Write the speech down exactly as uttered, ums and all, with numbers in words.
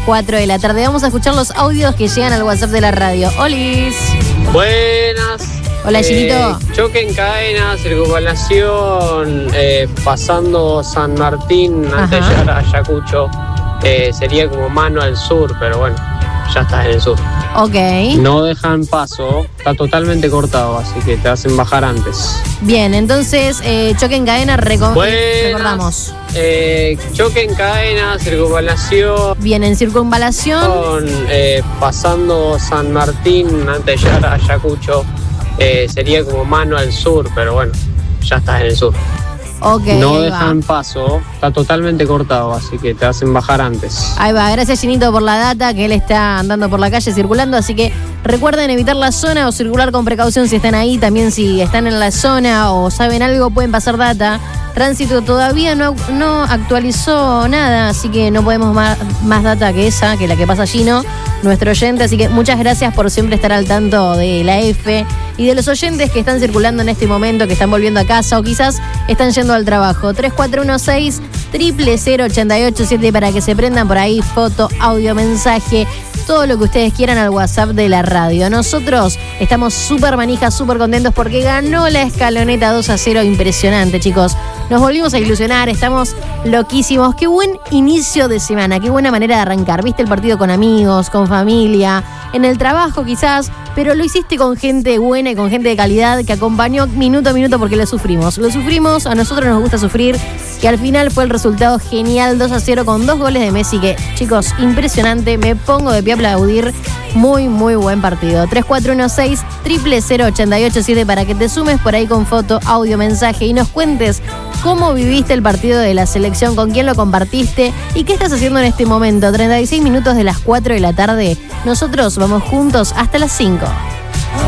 cuatro de la tarde. Vamos a escuchar los audios que llegan al WhatsApp de la radio. ¡Olis! Buenas. Hola, Ginito. Eh, choque en cadena, circunvalación, eh, pasando San Martín antes de llegar a Ayacucho. Eh, sería como mano al sur, pero bueno, ya estás en el sur. Ok. No dejan paso, está totalmente cortado, así que te hacen bajar antes. Bien, entonces, eh, choque en cadena, reco- Buenas. recordamos. Eh, choque en cadena, circunvalación. Bien, en circunvalación. Eh, pasando San Martín antes de llegar a Ayacucho. Eh, sería como mano al sur, pero bueno, ya estás en el sur. Ok. No ahí dejan va. paso, está totalmente cortado, así que te hacen bajar antes. Ahí va, gracias Ginito por la data, que él está andando por la calle circulando, así que recuerden evitar la zona o circular con precaución si están ahí, también si están en la zona o saben algo pueden pasar data. Tránsito todavía no, no actualizó nada, así que no podemos más, más data que esa, que la que pasa Gino, nuestro oyente, así que muchas gracias por siempre estar al tanto de la F y de los oyentes que están circulando en este momento, que están volviendo a casa o quizás están yendo al trabajo. tres cuatro uno seis, cero cero cero, ocho ocho siete para que se prendan por ahí, foto, audio, mensaje, todo lo que ustedes quieran al WhatsApp de la radio. Nosotros estamos súper manijas, súper contentos porque ganó la escaloneta dos a cero, impresionante, chicos. Nos volvimos a ilusionar, estamos loquísimos. Qué buen inicio de semana, qué buena manera de arrancar. Viste el partido con amigos, con familia, en el trabajo quizás, pero lo hiciste con gente buena y con gente de calidad que acompañó minuto a minuto porque lo sufrimos. Lo sufrimos, a nosotros nos gusta sufrir, que al final fue el resultado genial, dos a cero con dos goles de Messi, que chicos, impresionante, me pongo de pie a aplaudir. Muy, muy buen partido. tres cuatro uno seis, cero cero cero, ocho ocho siete para que te sumes por ahí con foto, audio, mensaje y nos cuentes cómo viviste el partido de la selección, con quién lo compartiste y qué estás haciendo en este momento. treinta y seis minutos de las cuatro de la tarde. Nosotros vamos juntos hasta las cinco.